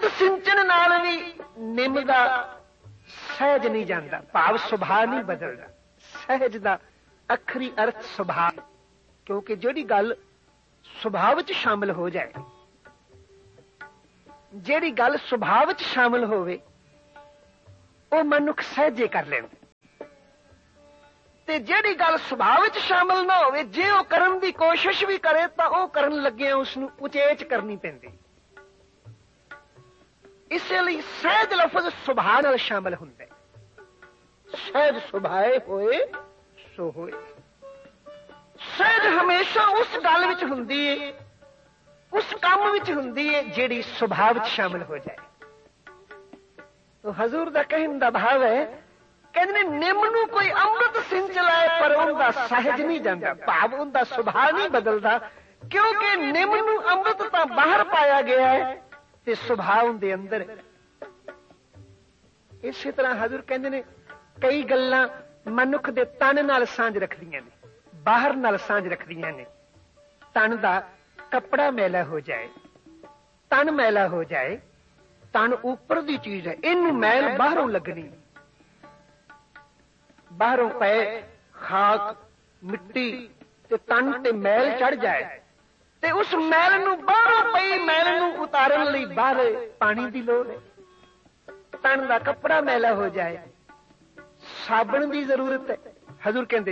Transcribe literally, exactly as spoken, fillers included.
ਅੰਮ੍ਰਿਤ ਸਿੰਚਣ ਨਾਲ ਵੀ ਨਿੰਮ ਦਾ ਸਹਿਜ ਨਹੀਂ ਜਾਂਦਾ, ਭਾਵ ਸੁਭਾਅ ਨਹੀਂ ਬਦਲਦਾ। ਸਹਿਜ ਦਾ ਅੱਖਰੀ ਅਰਥ ਸੁਭਾਅ, ਕਿਉਂਕਿ ਜਿਹੜੀ ਗੱਲ ਸੁਭਾਅ ਵਿੱਚ ਸ਼ਾਮਿਲ ਹੋ ਜਾਏ, ਜਿਹੜੀ ਗੱਲ ਸੁਭਾਅ ਵਿੱਚ ਸ਼ਾਮਿਲ ਹੋਵੇ ਉਹ ਮਨੁੱਖ ਸਹਿਜੇ ਕਰ ਲੈਂਦਾ, ਤੇ ਜਿਹੜੀ ਗੱਲ ਸੁਭਾਅ ਵਿੱਚ ਸ਼ਾਮਿਲ ਨਾ ਹੋਵੇ, ਜੇ ਉਹ ਕਰਨ ਦੀ ਕੋਸ਼ਿਸ਼ ਵੀ ਕਰੇ ਤਾਂ ਉਹ ਕਰਨ ਲੱਗਿਆ ਉਸਨੂੰ ਉਚੇਚ ਕਰਨੀ ਪੈਂਦੀ। ਇਸੇ ਲਈ ਸਹਿਜ ਲਫ਼ਜ਼ ਸੁਭਾਅ ਨਾਲ ਸ਼ਾਮਿਲ ਹੁੰਦਾ। ਸਹਿਜ ਸੁਭਾਏ ਹੋਏ ਸੋ ਹੋਏ। ਸਹਿਜ ਹਮੇਸ਼ਾ ਉਸ ਗੱਲ ਵਿੱਚ ਹੁੰਦੀ ਹੈ, ਉਸ ਕੰਮ ਵਿੱਚ ਹੁੰਦੀ ਹੈ ਜਿਹੜੀ ਸੁਭਾਅ ਵਿੱਚ ਸ਼ਾਮਿਲ ਹੋ ਜਾਏ। ਤੋ ਹਜ਼ੂਰ ਦਾ ਕਹਿਣ ਦਾ ਭਾਵ ਹੈ, ਕਹਿੰਦੇ ਨੇ ਨਿੰਮ ਨੂੰ ਕੋਈ ਅੰਮ੍ਰਿਤ ਸਿੰਚ ਲਾਏ ਪਰ ਉਹਦਾ ਸਹਿਜ ਨਹੀਂ ਜਾਂਦਾ, ਭਾਵ ਉਹਦਾ ਸੁਭਾਅ ਨਹੀਂ ਬਦਲਦਾ, ਕਿਉਂਕਿ ਨਿੰਮ ਨੂੰ ਅੰਮ੍ਰਿਤ ਤਾਂ ਬਾਹਰ ਪਾਇਆ ਗਿਆ ਹੈ ਤੇ ਸੁਭਾਅ ਉਹਦੇ ਅੰਦਰ। ਇਸੇ ਤਰ੍ਹਾਂ ਹਜ਼ੂਰ ਕਹਿੰਦੇ ਨੇ ਕਈ ਗੱਲਾਂ ਮਨੁੱਖ ਦੇ ਤਨ ਨਾਲ ਸਾਂਝ ਰੱਖਦੀਆਂ ਨੇ, ਬਾਹਰ ਨਾਲ ਸਾਂਝ ਰੱਖਦੀਆਂ ਨੇ। ਤਨ ਦਾ ਕੱਪੜਾ ਮੈਲਾ ਹੋ ਜਾਏ, ਤਨ ਮੈਲਾ ਹੋ ਜਾਏ, ਤਨ ਉੱਪਰ ਦੀ ਚੀਜ਼ ਹੈ, ਇਹਨੂੰ ਮੈਲ ਬਾਹਰੋਂ ਲੱਗਣੀ। ਬਾਹਰੋਂ ਪਏ ਖਾਕ ਮਿੱਟੀ ਤੇ ਤਨ ਤੇ ਮੈਲ ਚੜ ਜਾਏ ਤੇ ਉਸ ਮੈਲ ਨੂੰ, ਬਾਹਰੋਂ ਪਈ ਮੈਲ ਨੂੰ ਉਤਾਰਨ ਲਈ ਬਾਹਰ ਪਾਣੀ ਦੀ ਲੋੜ ਹੈ। ਤਨ ਦਾ ਕੱਪੜਾ ਮੈਲਾ ਹੋ ਜਾਏ, ਸਾਬਣ ਦੀ ਜ਼ਰੂਰਤ ਹੈ। ਹਜ਼ੂਰ ਕਹਿੰਦੇ